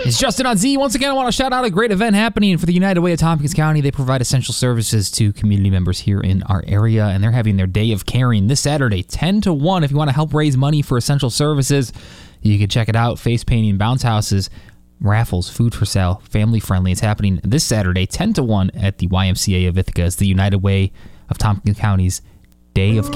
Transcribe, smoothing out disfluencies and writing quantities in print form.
It's Justin on Z. Once again, I want to shout out a great event happening for the United Way of Tompkins County. They provide essential services to community members here in our area, and they're having their Day of Caring this Saturday, 10 to 1. If you want to help raise money for essential services, you can check it out. Face painting, bounce houses, raffles, food for sale, family friendly. It's happening this Saturday, 10 to 1 at the YMCA of Ithaca. It's the United Way of Tompkins County's Day of Caring.